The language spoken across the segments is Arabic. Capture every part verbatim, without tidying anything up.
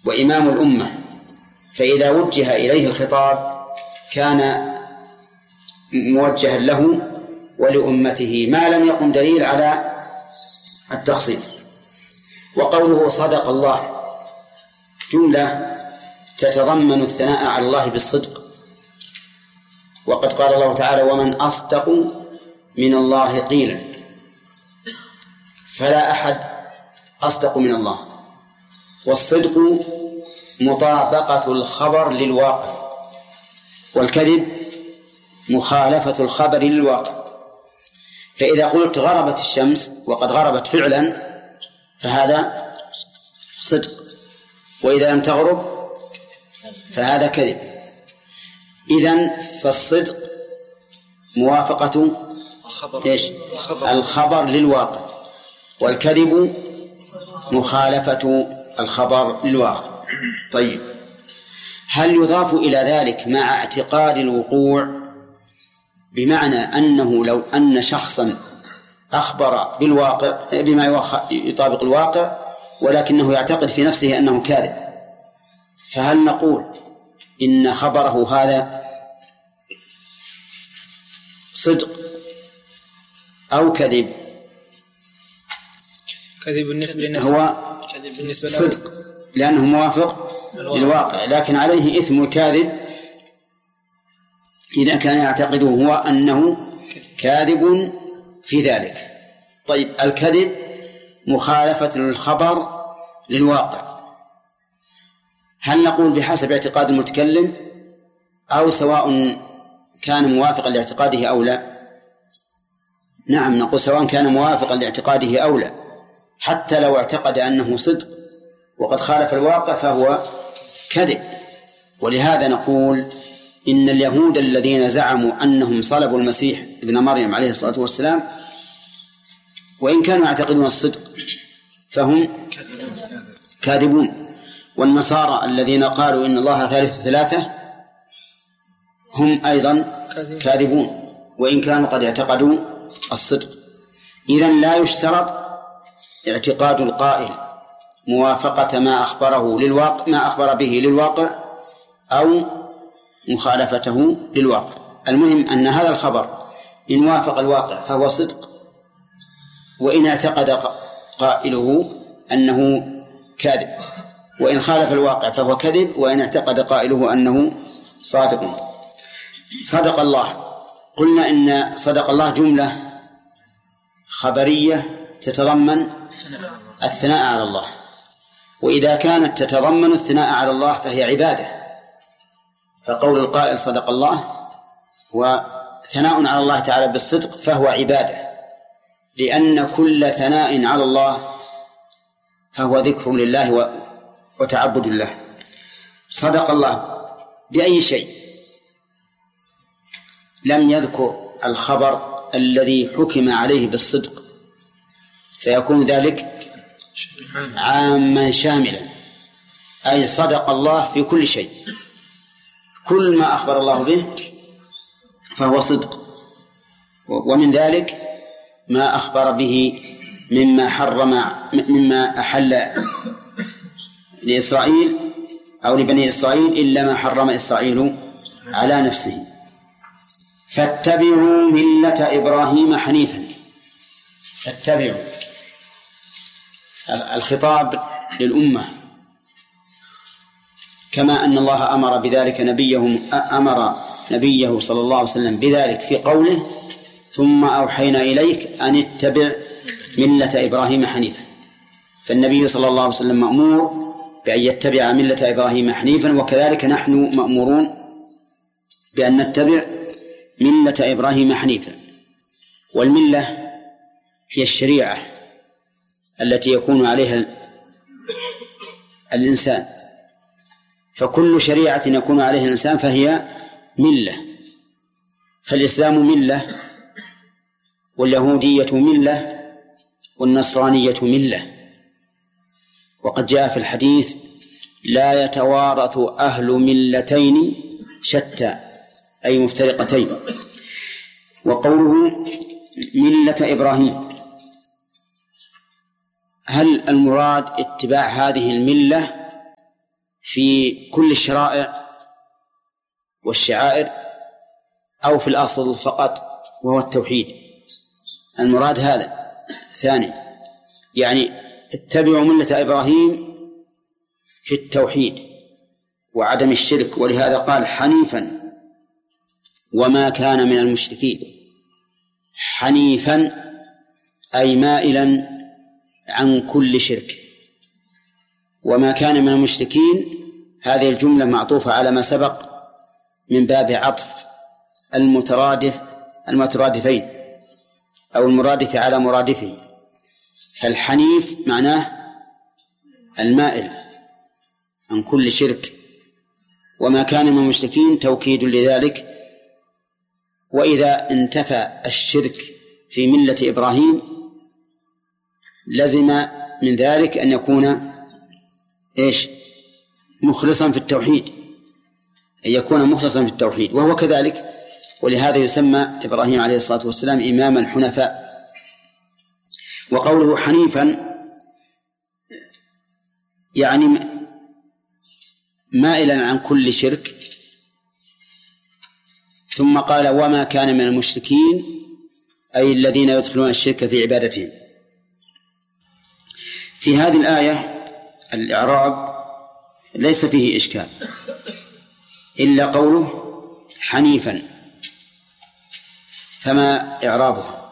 وإمام الأمة، فإذا وجه إليه الخطاب كان موجها له ولأمته ما لم يقم دليل على التخصيص. وقوله صدق الله جملة تتضمن الثناء على الله بالصدق، وقد قال الله تعالى: ومن أصدق من الله قيلا، فلا أحد أصدق من الله. والصدق مطابقة الخبر للواقع، والكذب مخالفة الخبر للواقع. فإذا قلت غربت الشمس وقد غربت فعلا فهذا صدق، وإذا لم تغرب فهذا كذب. إذن فالصدق موافقة إيش؟ الخبر للواقع، والكذب مخالفة الخبر للواقع. طيب، هل يضاف إلى ذلك مع اعتقاد الوقوع؟ بمعنى أنه لو أن شخصا أخبر بالواقع بما يطابق الواقع ولكنه يعتقد في نفسه أنه كاذب، فهل نقول إن خبره هذا صدق أو كذب؟ كذب بالنسبة لنفسه، هو صدق لأنه موافق للواقع، لكن عليه إثم الكاذب إذا كان يعتقده هو أنه كاذب في ذلك. طيب، الكذب مخالفة الخبر للواقع، هل نقول بحسب اعتقاد المتكلم أو سواء كان موافقا لاعتقاده أو لا؟ نعم، نقول سواء كان موافقا لاعتقاده أو لا، حتى لو اعتقد أنه صدق وقد خالف الواقع فهو كذب. ولهذا نقول إن اليهود الذين زعموا أنهم صلبوا المسيح ابن مريم عليه الصلاة والسلام وإن كانوا يعتقدون الصدق فهم كاذبون، والنصارى الذين قالوا إن الله ثالث ثلاثة هم أيضا كاذبون وإن كانوا قد اعتقدوا الصدق. إذن لا يشترط اعتقاد القائل موافقة ما أخبره للواقع ما أخبر به للواقع أو مخالفته للواقع. المهم أن هذا الخبر إن وافق الواقع فهو صدق، وإن اعتقد قائله أنه كاذب، وإن خالف الواقع فهو كذب، وإن اعتقد قائله أنه صادق. صدق الله، قلنا إن صدق الله جملة خبرية تتضمن الثناء على الله، وإذا كانت تتضمن الثناء على الله فهي عبادة، فقول القائل صدق الله وثناء على الله تعالى بالصدق فهو عبادة، لأن كل ثناء على الله فهو ذكر لله وتعبد الله. صدق الله بأي شيء؟ لم يذكر الخبر الذي حكم عليه بالصدق، فيكون ذلك عاما شاملا، أي صدق الله في كل شيء، كل ما أخبر الله به فهو صدق. ومن ذلك ما أخبر به مما حرم مما أحل لإسرائيل أو لبني إسرائيل إلا ما حرم إسرائيل على نفسه. فاتبعوا ملة إبراهيم حنيفا. فاتبعوا، الخطاب للأمة، كما أن الله أمر بذلك نبيه أمر نبيه صلى الله عليه وسلم بذلك في قوله ثم أوحينا إليك أن اتبع ملة إبراهيم حنيفا. فالنبي صلى الله عليه وسلم مأمور بأن يتبع ملة إبراهيم حنيفا، وكذلك نحن مأمورون بأن نتبع ملة إبراهيم حنيفا. والملة هي الشريعة التي يكون عليها الإنسان، فكل شريعة يكون عليها الإنسان فهي ملة. فالإسلام ملة، واليهودية ملة، والنصرانية ملة. وقد جاء في الحديث لا يتوارث أهل ملتين شتى أي مفترقتين. وقوله ملة إبراهيم، هل المراد اتباع هذه الملة في كل الشرائع والشعائر أو في الأصل فقط وهو التوحيد؟ المراد هذا. ثاني يعني اتبعوا ملة إبراهيم في التوحيد وعدم الشرك، ولهذا قال حنيفا وما كان من المشركين. حنيفا أي مائلا عن كل شرك، وما كان من المشركين هذه الجملة معطوفة على ما سبق من باب عطف المترادف المترادفين أو المرادف على مرادفه. فالحنيف معناه المائل عن كل شرك، وما كان من المشركين توكيد لذلك. وإذا انتفى الشرك في ملة إبراهيم لزم من ذلك أن يكون إيش؟ مخلصا في التوحيد، أن يكون مخلصا في التوحيد، وهو كذلك. ولهذا يسمى إبراهيم عليه الصلاة والسلام إمام الحنفاء. وقوله حنيفا يعني مائلا عن كل شرك، ثم قال وما كان من المشركين أي الذين يدخلون الشرك في عبادتهم. في هذه الآية الإعراب ليس فيه إشكال إلا قوله حنيفا، فما إعرابها؟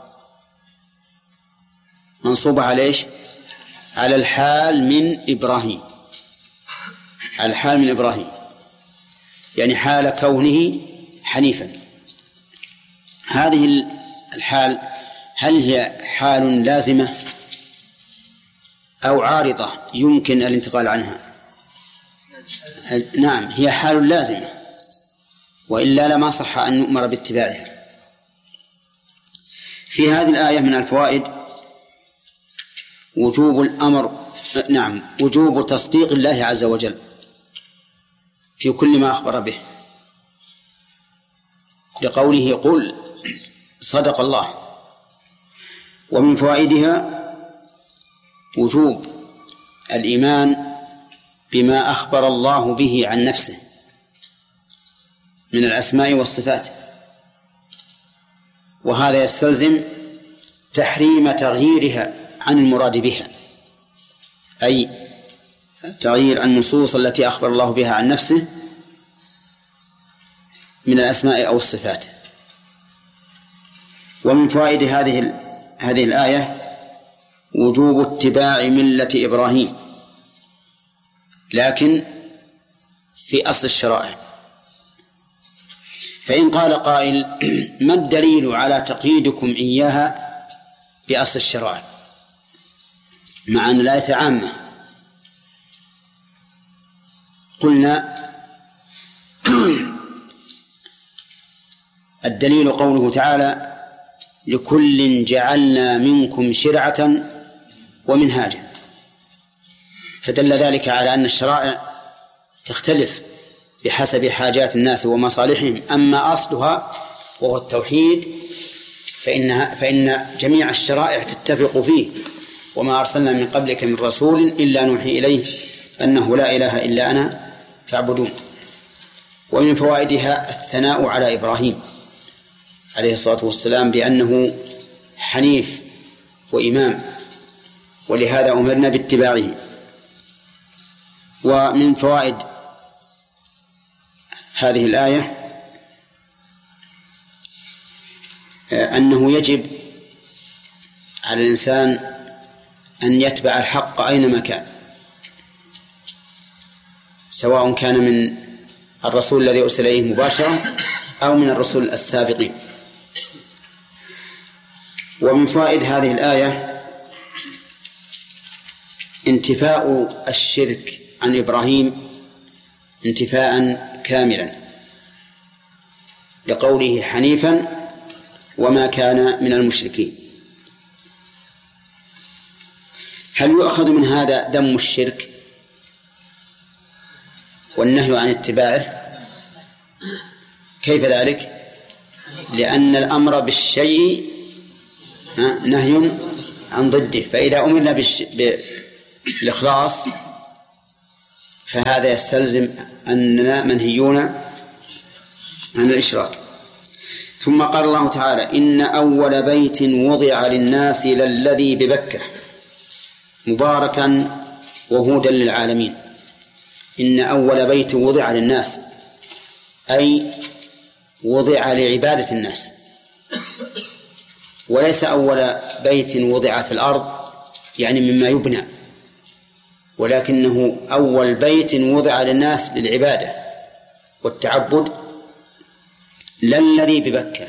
منصوبة على إيش؟ على الحال من إبراهيم، على الحال من إبراهيم، يعني حال كونه حنيفا. هذه الحال هل هي حال لازمة أو عارضة يمكن الانتقال عنها؟ نعم، هي حال لازمة، وإلا لما صح أن نؤمر باتباعها. في هذه الآية من الفوائد وجوب الأمر نعم وجوب تصديق الله عز وجل في كل ما أخبر به، لقوله قل صدق الله. ومن فوائدها وجوب الإيمان بما أخبر الله به عن نفسه من الأسماء والصفات، وهذا يستلزم تحريم تغييرها عن المراد بها، أي تغيير النصوص التي أخبر الله بها عن نفسه من الأسماء أو الصفات. ومن فوائد هذه هذه الآية وجوب اتباع ملة إبراهيم، لكن في أصل الشرائع. فإن قال قائل ما الدليل على تقييدكم إياها بأصل الشرائع مع أن الآية عامة؟ قلنا الدليل قوله تعالى لكل جعلنا منكم شرعة ومنهاجا، فدل ذلك على أن الشرائع تختلف بحسب حاجات الناس ومصالحهم. أما أصلها وهو التوحيد فإنها فإن جميع الشرائع تتفق فيه، وما أرسلنا من قبلك من رسول إلا نوحي إليه أنه لا إله إلا أنا فاعبدون. ومن فوائدها الثناء على إبراهيم عليه الصلاة والسلام بأنه حنيف وإمام، ولهذا أمرنا باتباعه. ومن فوائد هذه الآية أنه يجب على الإنسان أن يتبع الحق أينما كان، سواء كان من الرسول الذي أرسل إليه مباشرة أو من الرسل السابقين. ومن فوائد هذه الآية انتفاء الشرك عن إبراهيم انتفاء كاملا، لقوله حنيفا وما كان من المشركين. هل يؤخذ من هذا ذم الشرك والنهي عن اتباعه؟ كيف ذلك؟ لأن الأمر بالشيء نهي عن ضده، فإذا أمرنا بالإخلاص فهذا يستلزم أننا منهيون عن الإشراك. ثم قال الله تعالى: إن أول بيت وضع للناس للذي ببكة مباركا وهدى للعالمين. إن أول بيت وضع للناس أي وضع لعبادة الناس، وليس أول بيت وضع في الأرض يعني مما يبنى، ولكنه أول بيت وضع للناس للعبادة والتعبد، للذي ببكة،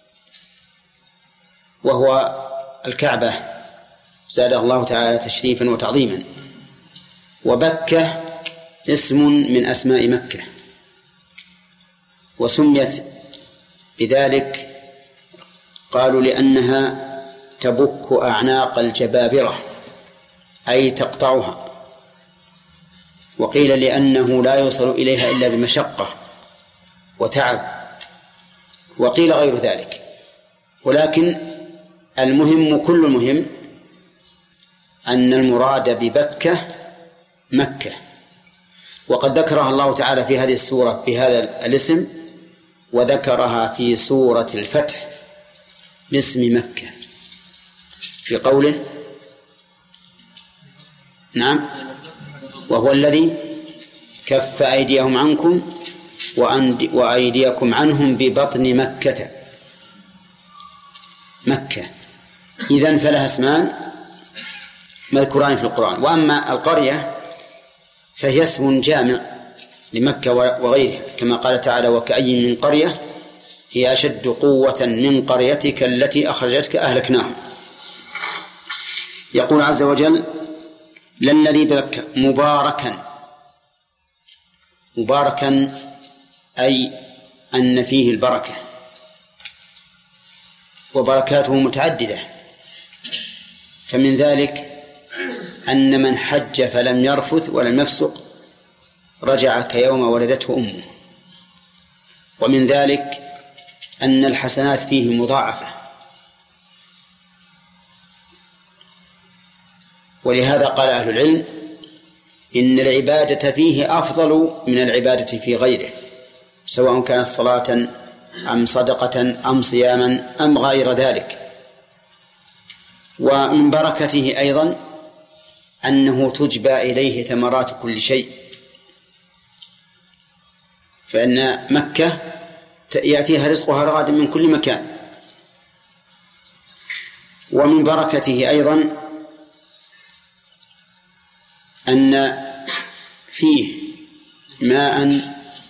وهو الكعبة زاد الله تعالى تشريفا وتعظيما. وبكة اسم من أسماء مكة، وسميت بذلك قالوا لأنها تبك أعناق الجبابرة أي تقطعها، وقيل لأنه لا يوصل إليها إلا بمشقة وتعب، وقيل غير ذلك. ولكن المهم كل المهم أن المراد ببكة مكة، وقد ذكرها الله تعالى في هذه السورة بهذا الاسم، وذكرها في سورة الفتح باسم مكة في قوله: نعم، وهو الذي كف أيديهم عنكم وأيديكم عنهم ببطن مكة. مكة إذن فلها اسمان مذكوران في القرآن. وأما القرية فهي اسم جامع لمكة وغيرها، كما قال تعالى: وكأي من قرية هي أشد قوة من قريتك التي أخرجتك أهلكناهم. يقول عز وجل: للذي ببكة مباركا. مباركا أي أن فيه البركة، وبركاته متعددة، فمن ذلك أن من حج فلم يرفث ولم يفسق رجع كيوم ولدته أمه، ومن ذلك أن الحسنات فيه مضاعفة، ولهذا قال أهل العلم إن العبادة فيه أفضل من العبادة في غيره، سواء كانت صلاة أم صدقة أم صياما أم غير ذلك. ومن بركته أيضا أنه تجبى إليه ثمرات كل شيء، فإن مكة يأتيها رزقها رغد من كل مكان. ومن بركته أيضا أن فيه ماء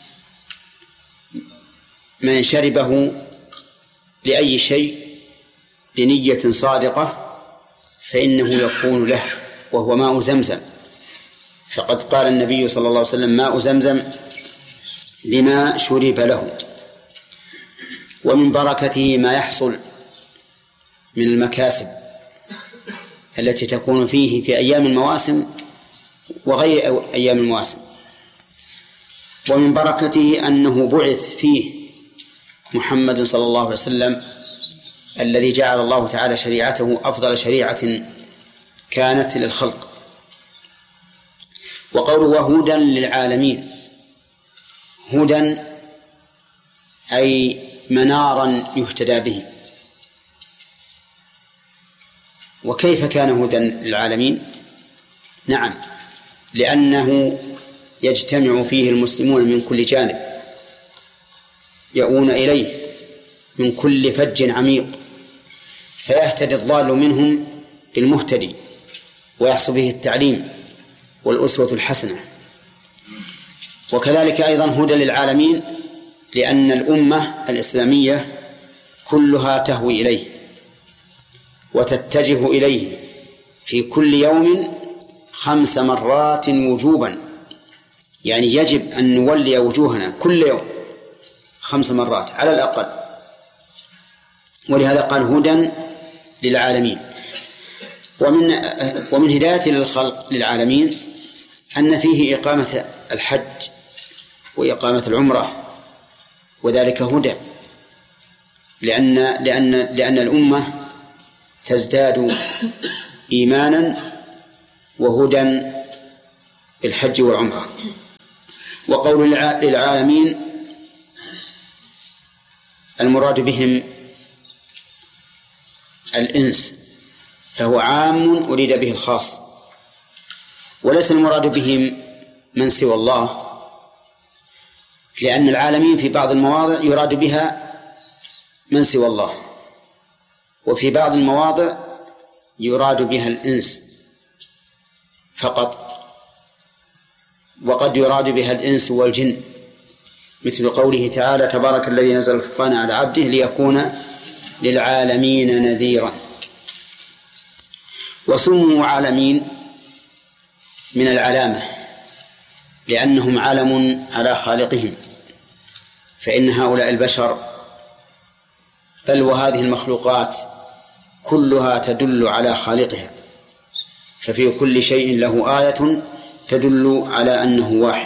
من شربه لأي شيء بنية صادقة فإنه يكون له، وهو ماء زمزم، فقد قال النبي صلى الله عليه وسلم: ماء زمزم لما شرب له. ومن بركته ما يحصل من المكاسب التي تكون فيه في أيام المواسم وغير أيام المواسم. ومن بركته أنه بعث فيه محمد صلى الله عليه وسلم الذي جعل الله تعالى شريعته أفضل شريعة كانت للخلق. وقوله هدى للعالمين، هدى أي منارا يهتدى به. وكيف كان هدى للعالمين؟ نعم، لأنه يجتمع فيه المسلمون من كل جانب، يؤون إليه من كل فج عميق، فيهتدي الضال منهم بالمهتدي، ويحصل به التعليم والأسوة الحسنة. وكذلك أيضا هدى للعالمين لأن الأمة الإسلامية كلها تهوي إليه وتتجه إليه في كل يوم خمس مرات وجوبا، يعني يجب أن نولي وجوهنا كل يوم خمس مرات على الأقل. ولهذا قال هدى للعالمين. ومن ومن هداية للخلق للعالمين أن فيه إقامة الحج وإقامة العمرة، وذلك هدى، لأن لأن لأن الأمة تزداد إيمانا وهدى الحج والعمرة. وقول للعالمين المراد بهم الإنس، فهو عام أريد به الخاص، وليس المراد بهم من سوى الله، لأن العالمين في بعض المواضع يراد بها من سوى الله، وفي بعض المواضع يراد بها الإنس فقط، وقد يراد بها الإنس والجن، مثل قوله تعالى: تبارك الذي نزل الفرقان على عبده ليكون للعالمين نذيرا. وسموا عالمين من العلامة لأنهم علم على خالقهم، فإن هؤلاء البشر بل وهذه المخلوقات كلها تدل على خالقها، ففي كل شيء له آية تدل على أنه واحد.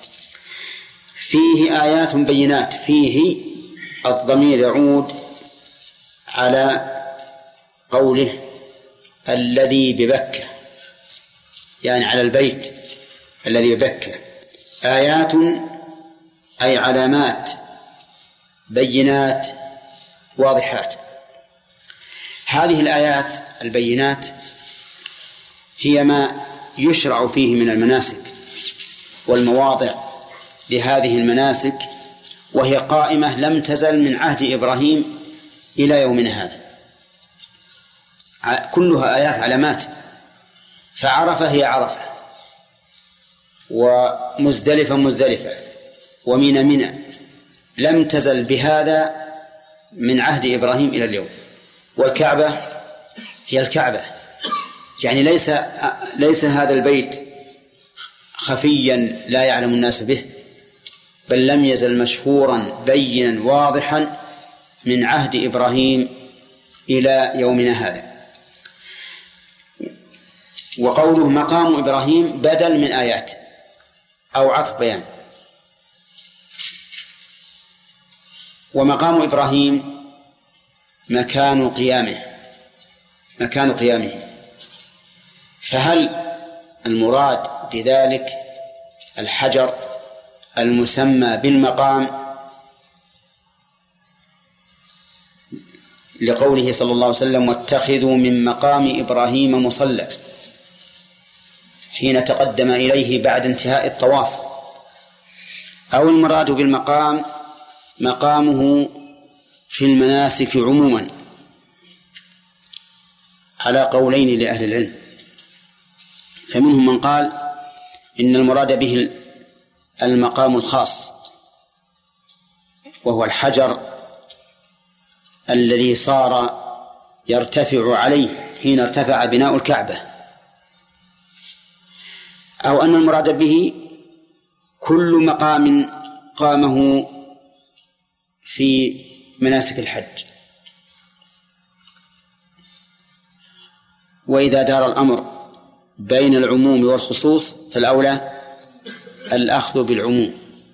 فيه آيات بينات، فيه الضمير يعود على قوله الذي ببكة، يعني على البيت الذي ببكة. آيات أي علامات بينات واضحات. هذه الآيات البينات هي ما يشرع فيه من المناسك والمواضع لهذه المناسك، وهي قائمة لم تزل من عهد إبراهيم إلى يومنا هذا، كلها آيات علامات. فعرفة هي عرفة، ومزدلفة مزدلفة، ومنى منى، لم تزل بهذا من عهد إبراهيم إلى اليوم. والكعبة هي الكعبة، يعني ليس ليس هذا البيت خفيا لا يعلم الناس به، بل لم يزل مشهورا بينا واضحا من عهد إبراهيم إلى يومنا هذا. وقوله مقام إبراهيم بدل من آيات أو عطف بيان. ومقام إبراهيم مكان قيامه مكان قيامه فهل المراد بذلك الحجر المسمى بالمقام لقوله صلى الله عليه وسلم: واتخذوا من مقام إبراهيم مصلى، حين تقدم إليه بعد انتهاء الطواف؟ أو المراد بالمقام مقامه في المناسك عموما، على قولين لأهل العلم. فمنهم من قال إن المراد به المقام الخاص، وهو الحجر الذي صار يرتفع عليه حين ارتفع بناء الكعبة، أو أن المراد به كل مقام قامه في مناسك الحج. وإذا دار الأمر بين العموم والخصوص فالأولى الأخذ بالعموم،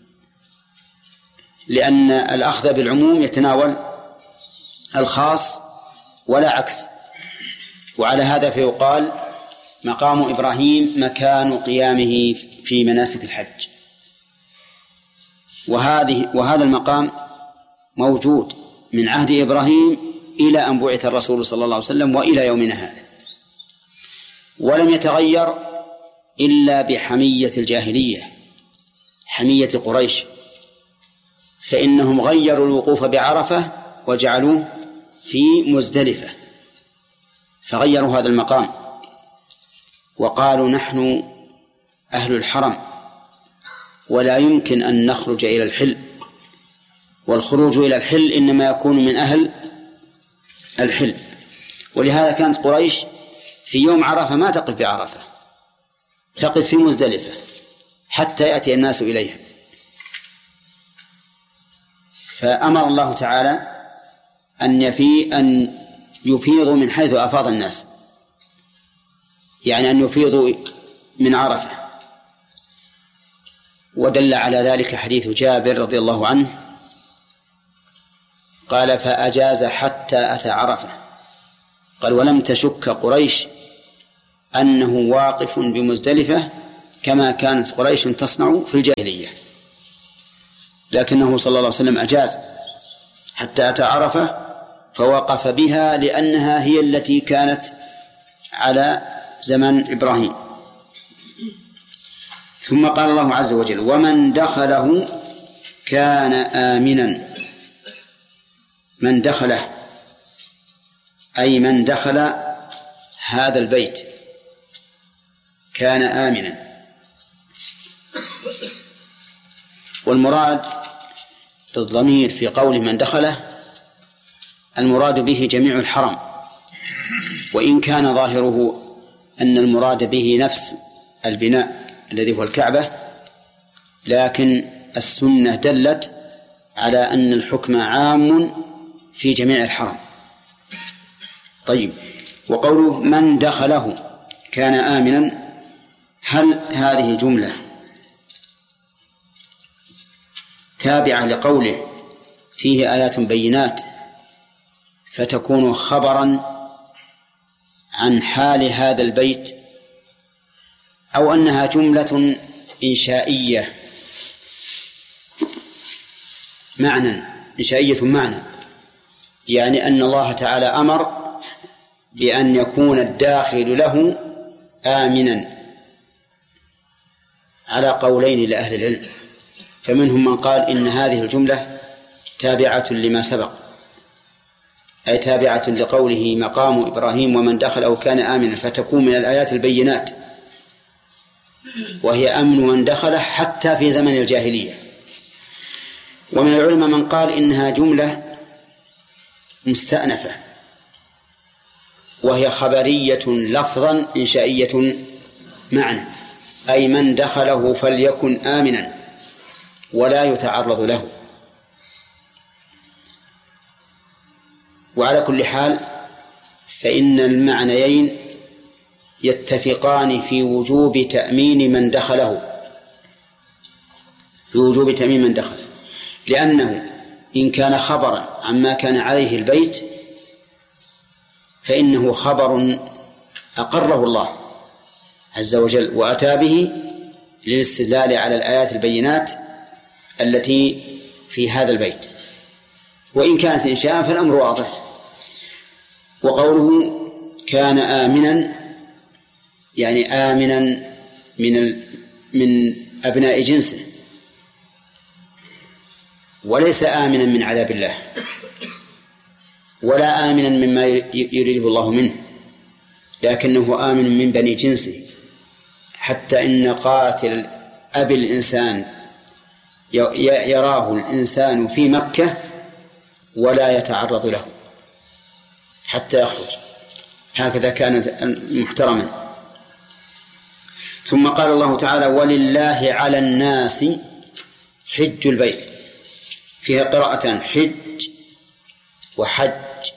لأن الأخذ بالعموم يتناول الخاص ولا عكس. وعلى هذا فيقال مقام إبراهيم مكان قيامه في مناسك الحج. وهذه وهذا المقام موجود من عهد إبراهيم إلى أن بعث الرسول صلى الله عليه وسلم وإلى يومنا هذا، ولم يتغير إلا بحمية الجاهلية، حمية قريش، فإنهم غيروا الوقوف بعرفة وجعلوه في مزدلفة، فغيروا هذا المقام وقالوا: نحن أهل الحرم ولا يمكن أن نخرج إلى الحل، والخروج إلى الحل إنما يكون من أهل الحل. ولهذا كانت قريش في يوم عرفة ما تقف بعرفة، تقف في مزدلفة حتى يأتي الناس إليها. فأمر الله تعالى أن يفي أن يفيضوا من حيث أفاض الناس، يعني أن يفيضوا من عرفة. ودل على ذلك حديث جابر رضي الله عنه قال: فأجاز حتى أتى عرفة. قال: ولم تشك قريش أنه واقف بمزدلفة كما كانت قريش تصنع في الجاهلية، لكنه صلى الله عليه وسلم أجاز حتى أتى عرفة فوقف بها لأنها هي التي كانت على زمن إبراهيم. ثم قال الله عز وجل: ومن دخله كان آمنا. من دخله أي من دخل هذا البيت كان آمنا. والمراد بالضمير في قول من دخله المراد به جميع الحرم، وإن كان ظاهره أن المراد به نفس البناء الذي هو الكعبة، لكن السنة دلت على أن الحكم عام في جميع الحرم. طيب، وقوله من دخله كان آمنا، هل هذه الجملة تابعة لقوله فيه آيات بينات فتكون خبرا عن حال هذا البيت، أو أنها جملة إنشائية معنى إنشائية معنى، يعني أن الله تعالى أمر بأن يكون الداخل له آمنا، على قولين لأهل العلم. فمنهم من قال إن هذه الجملة تابعة لما سبق، أي تابعة لقوله مقام إبراهيم ومن دخل أو كان آمنا، فتكون من الآيات البينات، وهي أمن من دخله حتى في زمن الجاهلية. ومن العلماء من قال إنها جملة مستأنفة، وهي خبرية لفظا إنشائية معنى، أي من دخله فليكن آمنا ولا يتعرض له. وعلى كل حال فإن المعنيين يتفقان في وجوب تأمين من دخله، في وجوب تأمين من دخله، لأنه إن كان خبرا عما كان عليه البيت فإنه خبر أقره الله عز وجل وأتى به للاستدلال على الآيات البينات التي في هذا البيت. وإن كانت إنشاء فالأمر واضح. وقوله كان آمنا يعني آمنا من من أبناء جنسه، وليس آمنا من عذاب الله، ولا آمنا مما يريده الله منه، لكنه آمن من بني جنسه، حتى إن قاتل أبي الإنسان يراه الإنسان في مكة ولا يتعرض له حتى يخرج، هكذا كان محترما. ثم قال الله تعالى: ولله على الناس حج البيت، فيها قراءتان: حج وحج،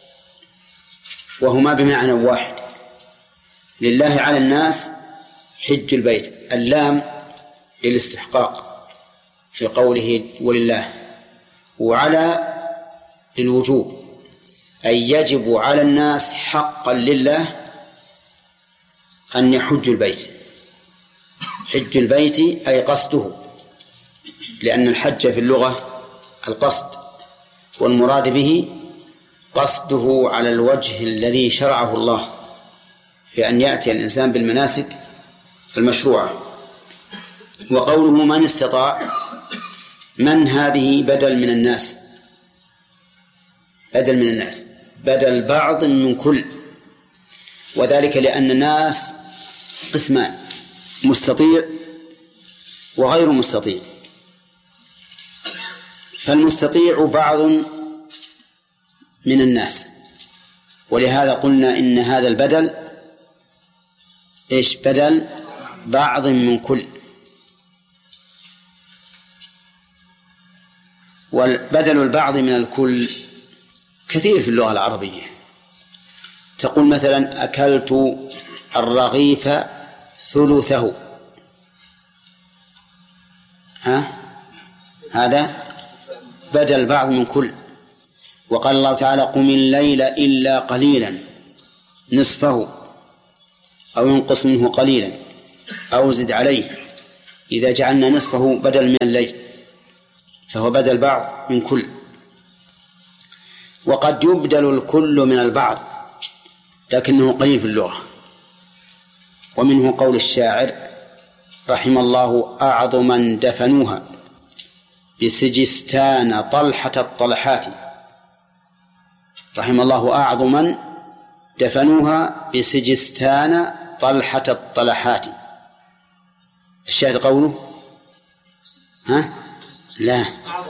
وهما بمعنى واحد. لله على الناس حج البيت، اللام للاستحقاق في قوله ولله، وعلى للوجوب، أي يجب على الناس حقا لله أن يحج البيت. حج البيت أي قصده، لأن الحج في اللغة القصد، والمراد به قصده على الوجه الذي شرعه الله، بأن يأتي الإنسان بالمناسك المشروعة. وقوله من استطاع، من هذه بدل من الناس، بدل من الناس، بدل بعض من كل، وذلك لأن الناس قسمان: مستطيع وغير مستطيع. فالمستطيع بعض من الناس، ولهذا قلنا إن هذا البدل إيش؟ بدل بعض من كل. والبدل البعض من الكل كثير في اللغة العربية. تقول مثلا: أكلت الرغيف ثلثه، ها؟ هذا بدل بعض من كل. وقال الله تعالى: قم الليل إلا قليلا نصفه أو ينقص منه قليلا أو زد عليه إذا جعلنا نصفه بدل من الليل فهو بدل بعض من كل. وقد يبدل الكل من البعض لكنه قليل في اللغة. ومنه قول الشاعر رحم الله أعظما دفنوها بسجستان طلحة الطلحات. رحم الله أعظما دفنوها بسجستان طلحة الطلحات. الشاهد قوله ها؟ لا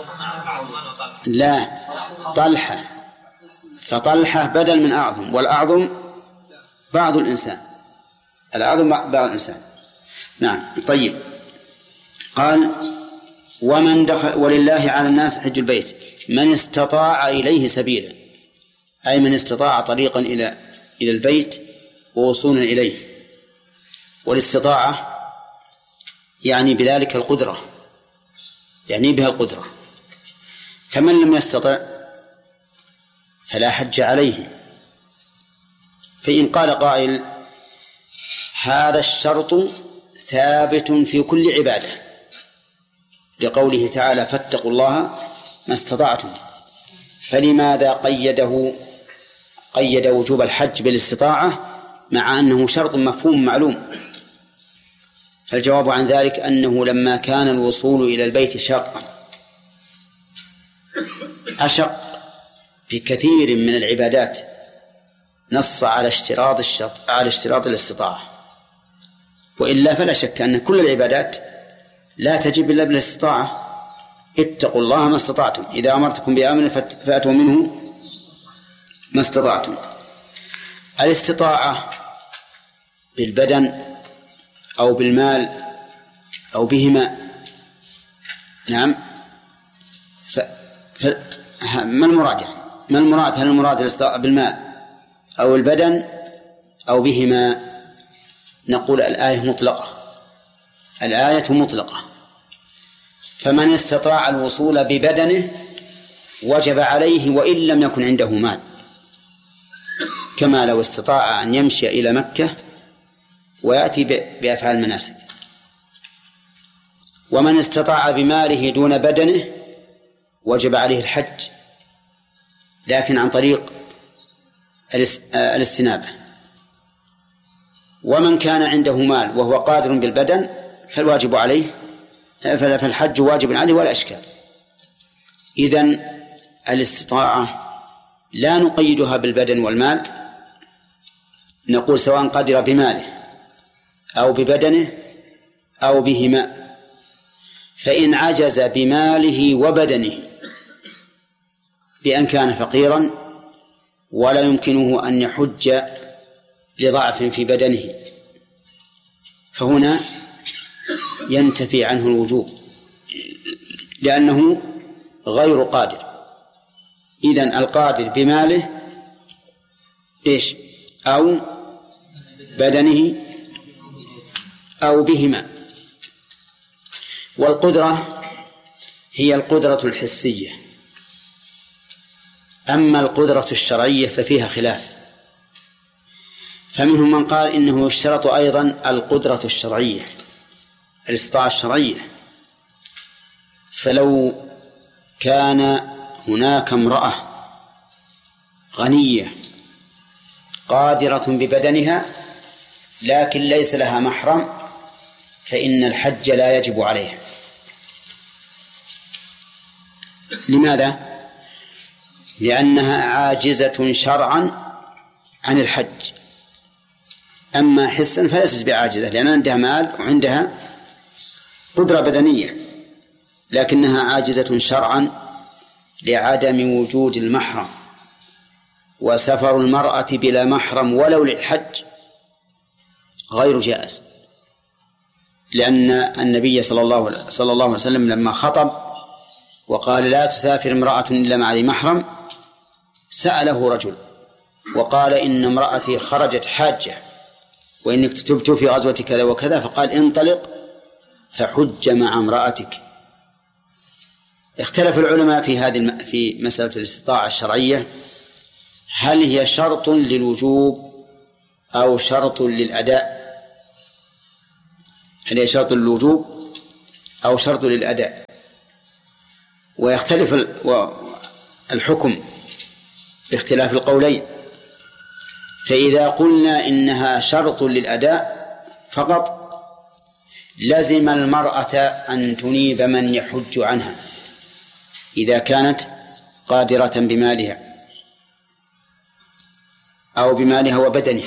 لا طلحة، فطلحة بدل من أعظم، والأعظم بعض الإنسان، الأعظم بعض الإنسان. نعم. طيب، قال ومن دخل ولله على الناس حج البيت من استطاع إليه سبيلا، أي من استطاع طريقا إلى إلى البيت ووصولا إليه. والاستطاعة يعني بذلك القدرة، يعني بها القدرة. فمن لم يستطع فلا حج عليه. فإن قال قائل هذا الشرط ثابت في كل عبادة لقوله تعالى فاتقوا الله ما استطعتم، فلماذا قيده قيد وجوب الحج بالاستطاعة مع أنه شرط مفهوم معلوم؟ فالجواب عن ذلك أنه لما كان الوصول إلى البيت شاقا أشق في كثير من العبادات نص على اشتراط الشرط على اشتراط الاستطاعة. وإلا فلا شك أن كل العبادات لا تجب إلا بالاستطاعة. اتقوا الله ما استطعتم، إذا أمرتكم بأمر فأتوا منه ما استطعتم. الاستطاعة بالبدن أو بالمال أو بهما. نعم. ف... ف... ما المراد يعني؟ ما المراد؟ هل المراد الاستطاعة بالمال أو البدن أو بهما؟ نقول الآية مطلقة، الآية مطلقة. فمن استطاع الوصول ببدنه وجب عليه وإن لم يكن عنده مال، كما لو استطاع أن يمشي إلى مكة ويأتي بأفعال المناسك. ومن استطاع بماله دون بدنه وجب عليه الحج، لكن عن طريق الاستنابة. ومن كان عنده مال وهو قادر بالبدن فالواجب عليه فالحج واجب عليه ولا إشكال. إذن الاستطاعة لا نقيدها بالبدن والمال، نقول سواء قدر بماله أو ببدنه أو بهما. فإن عجز بماله وبدنه بأن كان فقيرا ولا يمكنه أن يحج لضعف في بدنه فهنا ينتفي عنه الوجوب لأنه غير قادر. إذن القادر بماله إيش؟ أو بدنه أو بهما. والقدرة هي القدرة الحسية، أما القدرة الشرعية ففيها خلاف. فمنهم من قال إنه يشترط أيضا القدرة الشرعية، الاستطاعة الشرعية. فلو كان هناك امرأة غنية قادرة ببدنها لكن ليس لها محرم فإن الحج لا يجب عليها. لماذا؟ لأنها عاجزة شرعا عن الحج. أما حسا فليست بعاجزة لأن عندها مال وعندها قدرة بدنية، لكنها عاجزة شرعا لعدم وجود المحرم. وسفر المرأة بلا محرم ولو للحج غير جائز، لأن النبي صلى الله صلى الله عليه وسلم لما خطب وقال لا تسافر امرأة إلا مع ذي محرم سأله رجل وقال إن امرأتي خرجت حاجة وإنك تبت في غزوة كذا وكذا، فقال انطلق فحج مع امرأتك. اختلف العلماء في هذه في مسألة الاستطاعة الشرعية، هل هي شرط للوجوب أو شرط للأداء؟ هل هي شرط للوجوب أو شرط للأداء، ويختلف الحكم باختلاف القولين. فإذا قلنا إنها شرط للأداء فقط لزم المرأة أن تنيب من يحج عنها إذا كانت قادرة بمالها أو بمالها وبدنها.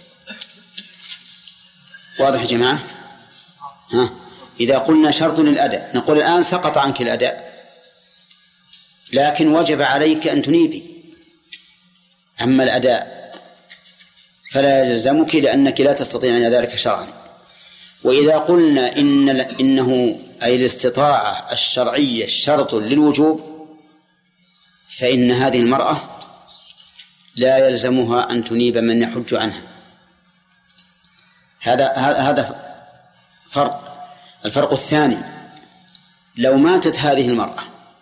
واضح يا جماعة؟ ها؟ إذا قلنا شرط للأداء نقول الآن سقط عنك الأداء لكن وجب عليك أن تنيبي. أما الأداء فلا يلزمك لأنك لا تستطيعين ذلك شرعا. وإذا قلنا إن إنه أي الاستطاعة الشرعية شرط للوجوب فإن هذه المرأة لا يلزمها أن تنيب من يحج عنها. هذا هذا فرق. الفرق الثاني: لو ماتت هذه المرأة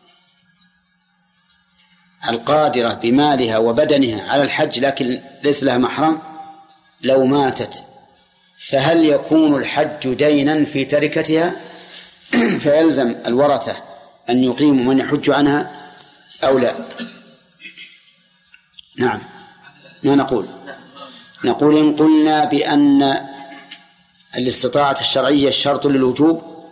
القادرة بمالها وبدنها على الحج لكن ليس لها محرم، لو ماتت فهل يكون الحج دينا في تركتها فيلزم الورثة أن يقيموا من يحج عنها أو لا؟ نعم. ما نقول؟ نقول إن قلنا بأن الاستطاعة الشرعية الشرط للوجوب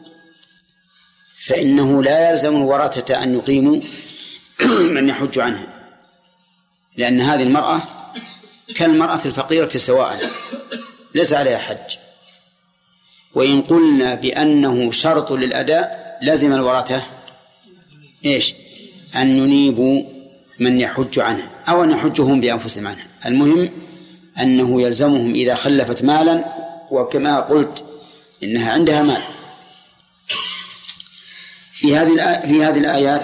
فإنه لا يلزم الورثة أن يقيموا من يحج عنها، لأن هذه المرأة كالمرأة الفقيرة سواء ليس عليها حج. وإن قلنا بأنه شرط للأداء لازم الورثة إيش؟ أن ينيبوا من يحج عنها أو أن يحجهم بأنفسهم عنها. المهم أنه يلزمهم إذا خلفت مالا، وكما قلت إنها عندها مال. في هذه في هذه الآيات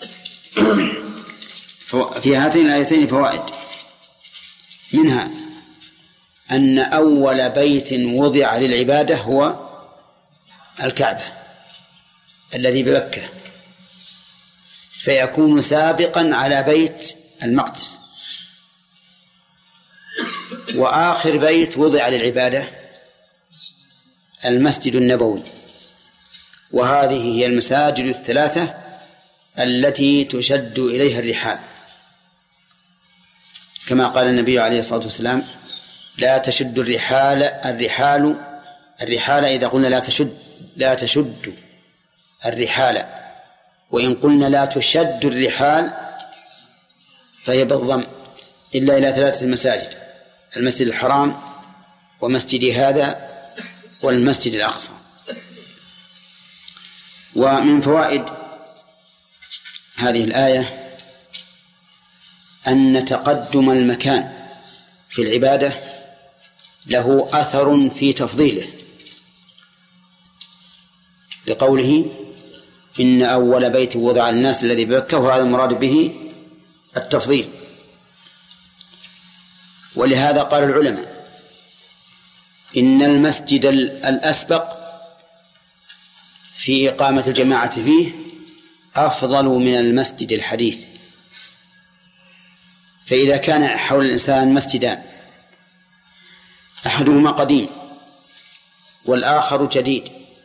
في هاتين الآيتين فوائد، منها أن أول بيت وضع للعبادة هو الكعبة الذي بمكة، فيكون سابقا على بيت المقدس. وآخر بيت وضع للعبادة المسجد النبوي، وهذه هي المساجد الثلاثة التي تشد إليها الرحال، كما قال النبي عليه الصلاة والسلام: لا تشد الرحال الرحال الرحال إذا قلنا لا تشد لا تشد الرحال، وإن قلنا لا تشد الرحال فهي بالضم، إلا إلى ثلاثة مساجد: المسجد الحرام ومسجد هذا والمسجد الأقصى. ومن فوائد هذه الآية أن تقدم المكان في العبادة له أثر في تفضيله، لقوله: إن أول بيت وضع الناس الذي بمكة، وهذا المراد به التفضيل. ولهذا قال العلماء إن المسجد الأسبق في إقامة الجماعة فيه أفضل من المسجد الحديث. فإذا كان حول الإنسان مسجدان أحدهما قديم والآخر جديد،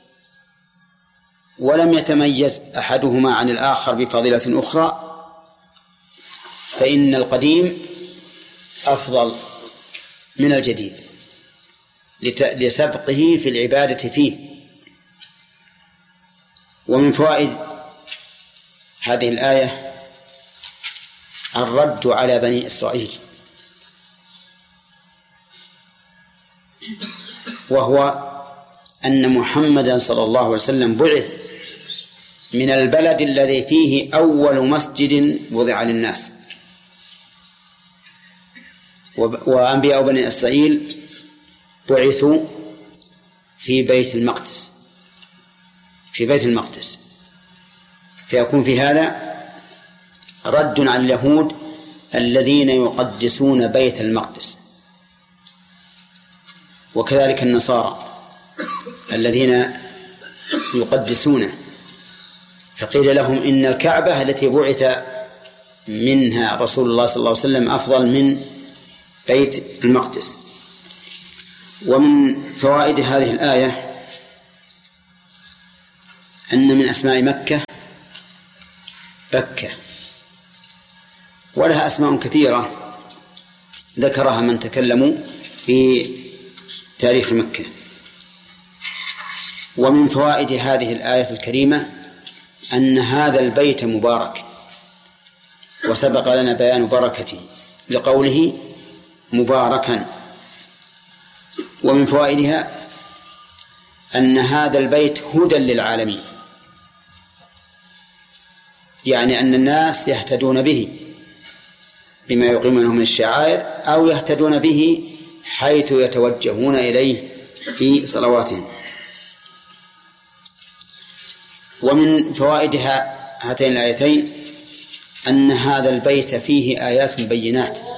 ولم يتميز أحدهما عن الآخر بفضيلة أخرى، فإن القديم أفضل من الجديد لسبقه في العبادة فيه. ومن فوائد هذه الآية الرد على بني إسرائيل، وهو أن محمدا صلى الله عليه وسلم بعث من البلد الذي فيه أول مسجد وضع للناس، وأنبياء بني إسرائيل بعثوا في بيت المقدس في بيت المقدس فيكون في هذا رد على اليهود الذين يقدسون بيت المقدس، وكذلك النصارى الذين يقدسونه. فقيل لهم إن الكعبة التي بعث منها رسول الله صلى الله عليه وسلم أفضل من بيت المقدس. ومن فوائد هذه الآية أن من أسماء مكة بكة، ولها أسماء كثيرة ذكرها من تكلموا في تاريخ مكة. ومن فوائد هذه الآية الكريمة أن هذا البيت مبارك، وسبق لنا بيان بركته لقوله مباركا. ومن فوائدها أن هذا البيت هدى للعالمين، يعني أن الناس يهتدون به بما يقيمونه من الشعائر، أو يهتدون به حيث يتوجهون إليه في صلواتهم. ومن فوائد هاتين الآيتين أن هذا البيت فيه آيات بينات